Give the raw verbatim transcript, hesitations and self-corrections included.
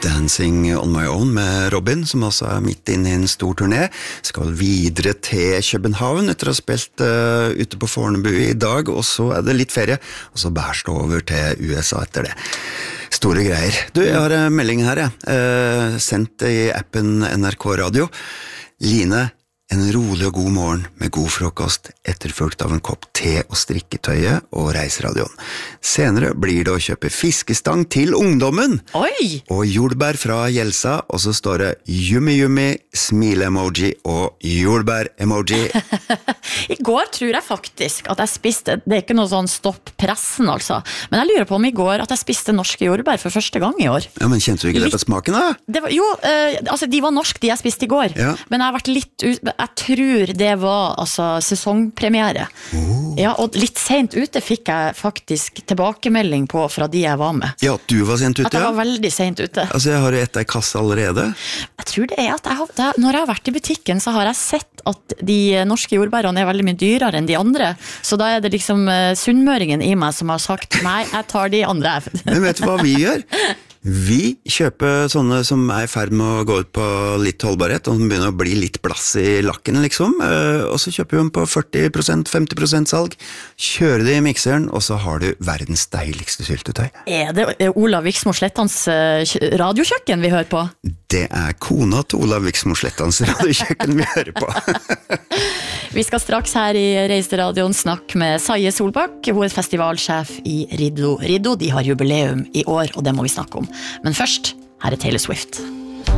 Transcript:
Dancing on my own med Robin, som også er midt inne i en stor turné, skal videre til København etter å ha spilt uh, ute på Fornebu i dag, og så er det litt ferie, og så bærst over til U S A etter det. Store greier. Du, jeg har en melding her, jeg. Uh, sendt i appen N R K Radio. Line, en rolig og god morgen med god frokost, etterfulgt av en kopp te og strikketøye og reiseradioen. Senere blir det å kjøpe fiskestang til ungdommen. Oi! Og jordbær fra Jelsa, og så står det yummy-yummy, smile-emoji og jordbær-emoji. I går tror jeg faktisk at jeg spiste, det er ikke noe sånn stopp pressen altså, men jeg lurer på om i går at jeg spiste norske jordbær for første gang i år. Ja, men kjente du ikke det på smaken da? Det var, jo, uh, altså de var norsk, de jeg spiste i går, ja. Men jeg har vært litt ut, jeg tror det var altså sesongpremiere. Oh. Ja, og litt sent ute fikk jeg faktisk tilbakemelding på fra de jeg var med. Ja, du var sent ute, at jeg var veldig sent ute. Altså, jeg har jo etter kasse allerede. Jeg tror det er at jeg har, det, når jeg har vært i butikken, så har jeg sett at de norske jordbærene er veldig mye dyrere enn de andre. Så da er det liksom uh, sunnmøringen i meg som har sagt, nei, jeg tar de andre. Men vet du hva vi gjør? Vi kjøper sånne som er i ferd med å gå ut på litt holdbarhet, og som begynner å bli litt blass i lakken, liksom. Og så kjøper vi dem på førti prosent, femti prosent salg, kjører det i mikseren, og så har du verdens deiligste syltetøy. Er det Olav Viksmo Slettans radiokjøkken vi hører på? Det er kona til Olav Viksmo Slettans radiokjøkken vi hører på. Vi skal straks her i Reiseradioen snakke med Saie Solbakk, hun er festivalsjef i Riddo. Riddo, de har jubileum i år, og det må vi snakke om. Men først, her er Taylor Swift.